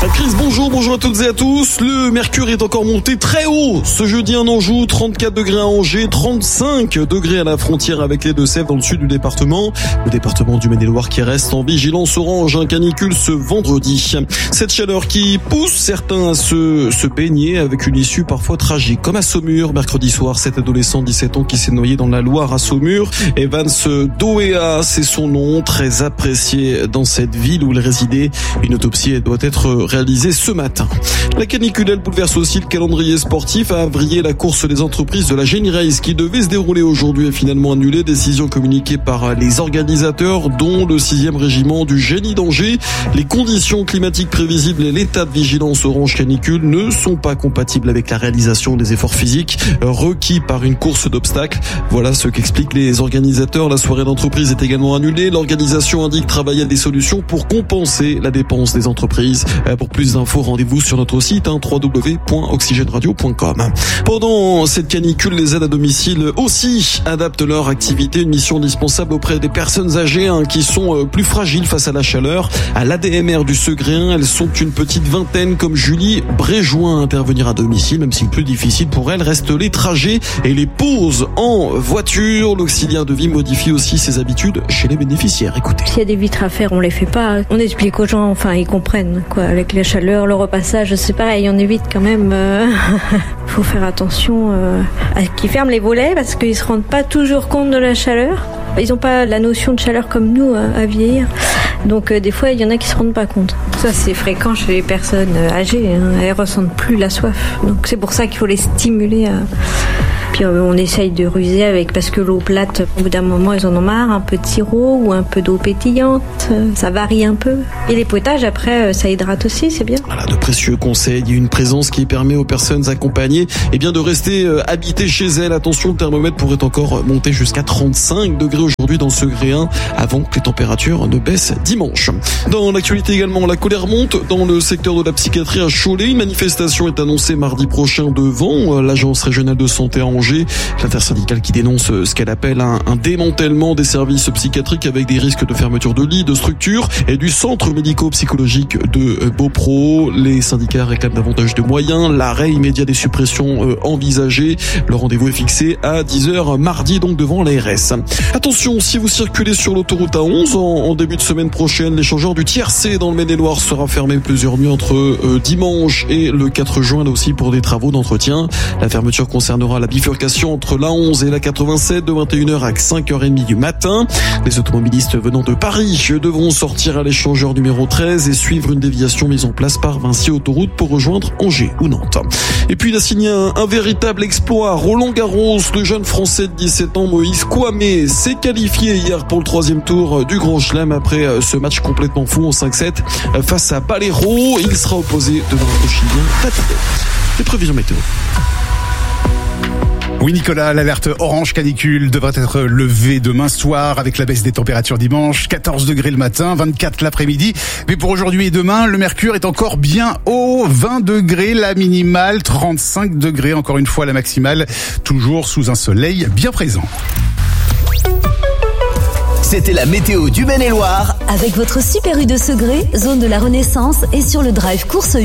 Chris, bonjour à toutes et à tous. Le mercure est encore monté très haut ce jeudi en Anjou, 34 degrés à Angers, 35 degrés à la frontière avec les Deux-Sèvres dans le sud du département. Le département du Maine-et-Loire qui reste en vigilance orange, un canicule ce vendredi. Cette chaleur qui pousse certains à se baigner avec une issue parfois tragique, comme à Saumur. Mercredi soir, cet adolescent de 17 ans qui s'est noyé dans la Loire à Saumur. Evans Doea, c'est son nom, très apprécié dans cette ville où il résidait. Une autopsie doit être réalisée ce matin. La canicule, elle bouleverse aussi le calendrier sportif. À Avrier, la course des entreprises de la Génie Race qui devait se dérouler aujourd'hui est finalement annulée. Décision communiquée par les organisateurs, dont le 6e régiment du Génie d'Angers. Les conditions climatiques prévisibles et l'état de vigilance orange canicule ne sont pas compatibles avec la réalisation des efforts physiques requis par une course d'obstacles. Voilà ce qu'expliquent les organisateurs. La soirée d'entreprise est également annulée. L'organisation indique travailler à des solutions pour compenser la dépense des entreprises. Pour plus d'infos, rendez-vous sur notre site www.oxygenradio.com. Pendant cette canicule, les aides à domicile aussi adaptent leur activité. Une mission indispensable auprès des personnes âgées qui sont plus fragiles face à la chaleur. À l'ADMR du Segréen, elles sont une petite vingtaine comme Julie Bréjoin à intervenir à domicile, même si le plus difficile pour elle reste les trajets et les pauses en voiture. L'auxiliaire de vie modifie aussi ses habitudes chez les bénéficiaires. Écoutez. S'il y a des vitres à faire, on les fait pas. On explique aux gens, ils comprennent quoi. Avec la chaleur, le repassage, c'est pareil, on évite quand même. Faut faire attention à qu'ils ferment les volets parce qu'ils se rendent pas toujours compte de la chaleur. Ils n'ont pas la notion de chaleur comme nous à vieillir. Donc des fois, il y en a qui se rendent pas compte. Ça, c'est fréquent chez les personnes âgées. Elles ressentent plus la soif. Donc c'est pour ça qu'il faut les stimuler à... Puis on essaye de ruser avec, parce que l'eau plate, au bout d'un moment, ils en ont marre, un peu de sirop ou un peu d'eau pétillante, ça varie un peu. Et les potages, après, ça hydrate aussi, c'est bien. Voilà, de précieux conseils, une présence qui permet aux personnes accompagnées de rester habitées chez elles. Attention, le thermomètre pourrait encore monter jusqu'à 35 degrés aujourd'hui dans le Segréen, avant que les températures ne baissent dimanche. Dans l'actualité également, la colère monte dans le secteur de la psychiatrie à Cholet. Une manifestation est annoncée mardi prochain devant l'Agence régionale de santé à Angers. L'intersyndicale qui dénonce ce qu'elle appelle un démantèlement des services psychiatriques avec des risques de fermeture de lits, de structures et du centre médico-psychologique de Beaupro. Les syndicats réclament davantage de moyens, l'arrêt immédiat des suppressions envisagées. Le rendez-vous est fixé à 10h mardi, donc devant l'ARS. Attention, si vous circulez sur l'autoroute A11 en début de semaine prochaine, l'échangeur du Tiercé dans le Maine-et-Loire sera fermé plusieurs nuits entre dimanche et le 4 juin, là aussi pour des travaux d'entretien. La fermeture concernera la bifurcation entre l'A11 et la 87 de 21h à 5h30 du matin. Les automobilistes venant de Paris devront sortir à l'échangeur numéro 13 et suivre une déviation mise en place par Vinci Autoroute pour rejoindre Angers ou Nantes. Et puis il a signé un véritable exploit. Roland Garros, le jeune Français de 17 ans Moïse Kouamé s'est qualifié hier pour le 3e tour du Grand Chelem après ce match complètement fou en 5-7 face à Balero. Il sera opposé devant le Chilien Tatide. Les prévisions météo. Oui Nicolas, l'alerte orange canicule devrait être levée demain soir avec la baisse des températures dimanche, 14 degrés le matin, 24 l'après-midi. Mais pour aujourd'hui et demain, le mercure est encore bien haut, 20 degrés la minimale, 35 degrés encore une fois la maximale, toujours sous un soleil bien présent. C'était la météo du Maine-et-Loire avec votre Super U de Segré, zone de la Renaissance et sur le drive course